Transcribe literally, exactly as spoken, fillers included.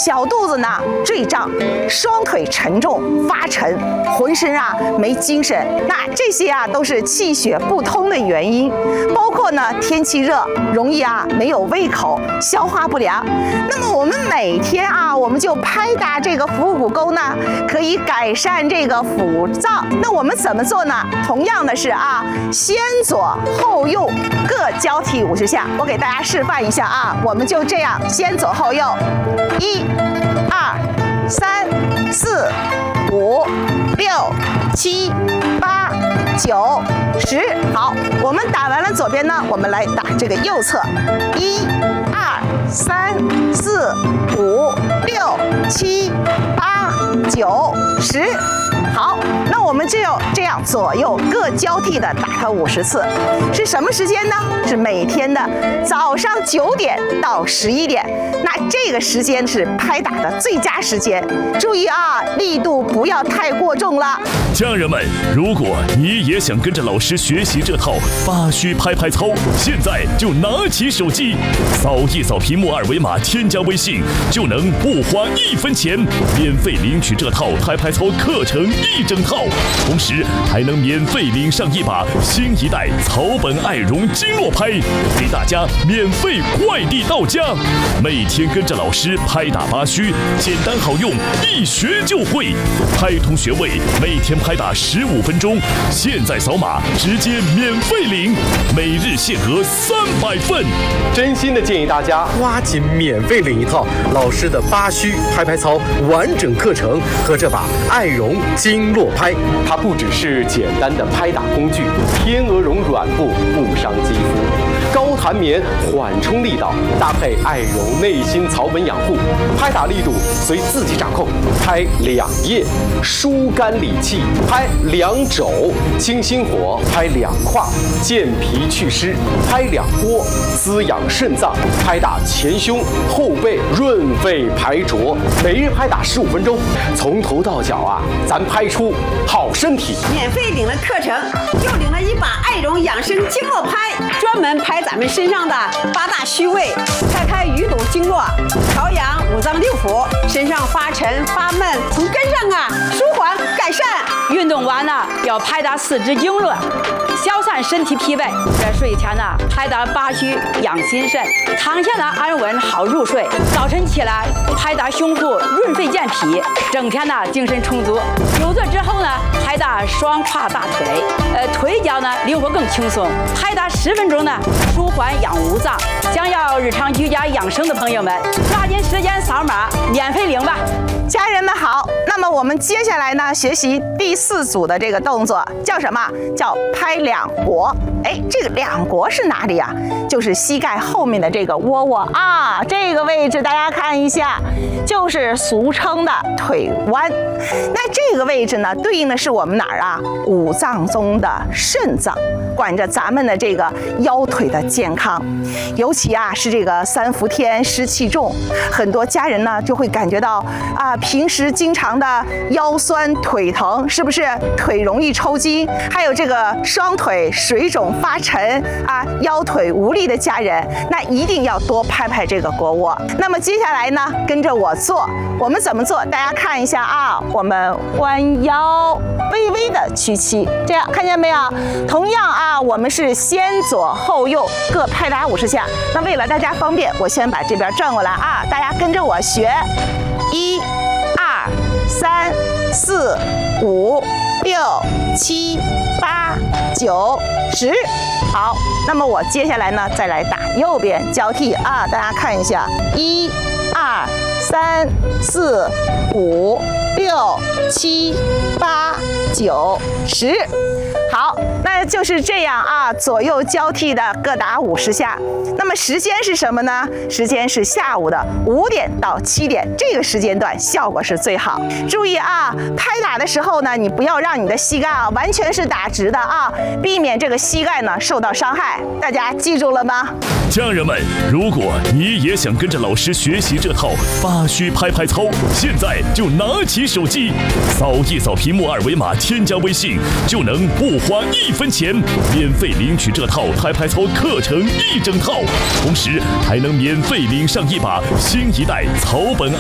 小肚子呢坠胀，双腿沉重发沉，浑身啊没精神。那这些啊都是气血不通的原因，包括呢天气热，容易啊没有胃口，消化不良。那么我们每天啊，我们就拍打这个腹股沟呢，可以改善这个腹胀。那我们怎么做呢？同样的是啊，先左后右各交替五十下。我给大家示范一下啊，我们就这样先左后右，一、二、三、四、五、六、七、八、九、十。好，我们打完了左边呢，我们来打这个右侧，一、二、三、四、五、六、七、八、九、十。好，那我们就这样左右各交替的打它五十次，是什么时间呢？是每天的早上九点到十一点，那这个时间是拍打的最佳时间。注意啊，力度不要太过重了。 家人们，如果你也想跟着老师学习这套八虚拍拍操，现在就拿起手机，扫一扫屏幕二维码，添加微信，就能不花一分钱，免费领取这套拍拍操课程一整套，同时还能免费领上一把新一代草本爱绒经络拍，给大家免费快递到家。每天跟着老师拍打八虚，简单好用，一学就会。拍通穴位，每天拍打十五分钟，现在扫码直接免费领，每日限额三百份。 真心的建议大家抓紧免费领一套老师的八虚拍拍操完整课程和这把爱绒经络拍。它不只是简单的拍打工具，天鹅绒软布不伤肌肤，高弹棉缓冲力道，搭配爱绒内心草本养护，拍打力度随自己掌控。拍两腋，疏肝理气；拍两肘，清心火；拍两胯，健脾祛湿；拍两波，滋养肾脏；拍打前胸、后背，润肺排浊。每日拍打十五分钟，从头到脚啊，咱拍出好身体。 免费领了课程，又领了一把爱绒养生经络拍，专门拍咱们身上的八大虚位，拍开鱼肚经络，调养五脏六腑，身上发沉发闷，从根上啊舒缓改善。 运动完呢，要拍打四肢经络，消散身体疲惫。在睡前呢，拍打八虚养心肾，躺下呢安稳好入睡。早晨起来拍打胸腹润肺健脾，整天呢精神充足。久坐之后呢，拍打双胯大腿，呃腿脚呢灵活更轻松。拍打十分钟呢，舒缓养五脏。想要日常居家养生的朋友们，抓紧时间扫码免费领吧。 家人们好，那么我们接下来呢，学习第四组的这个动作叫什么？叫拍两国。哎，这个两国是哪里啊？就是膝盖后面的这个窝窝啊，这个位置大家看一下，就是俗称的腿弯。那这个位置呢，对应的是我们哪儿啊？五脏中的肾脏，管着咱们的这个腰腿的健康。尤其啊是这个三伏天湿气重，很多家人呢就会感觉到啊，平时经常的腰酸腿疼，是不是腿容易抽筋？还有这个双腿水肿发沉啊，腰腿无力的家人，那一定要多拍拍这个腘窝。那么接下来呢，跟着我做，我们怎么做？大家看一下啊，我们弯腰，微微的屈膝，这样看见没有？同样啊，我们是先左后右各拍打五十下。那为了大家方便，我先把这边转过来啊，大家跟着我学，一、二、三、四、五、六、七、八、九、十。好，那么我接下来呢，再来打右边交替啊，大家看一下，一、二、三、四、五、六、七、八、九、十。好，那就是这样啊，左右交替的各打五十下。那么时间是什么呢？时间是下午的五点到七点，这个时间段效果是最好。注意啊，拍打的时候呢，你不要让你的膝盖啊完全是打直的啊，避免这个膝盖呢受到伤害。大家记住了吗？ 家人们，如果你也想跟着老师学习这套八虚拍拍操，现在就拿起手机，扫一扫屏幕二维码，添加微信，就能不花一分钱，免费领取这套拍拍操课程一整套，同时还能免费领上一把新一代草本